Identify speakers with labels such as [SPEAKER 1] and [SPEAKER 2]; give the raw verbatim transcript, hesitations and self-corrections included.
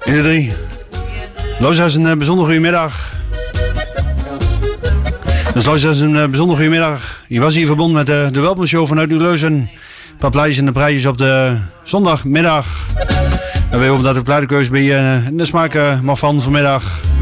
[SPEAKER 1] In de drie. Luisteraars, een bijzonder goede middag. Dus luisteraars, een bijzonder goede middag. Je was hier verbonden met de, de Welpenshow vanuit Nieuw-Leuzen. Een paar plaatjes en de prijsjes op de zondagmiddag. En we hopen dat de platenkeuze bij je in de smaak mag van vanmiddag.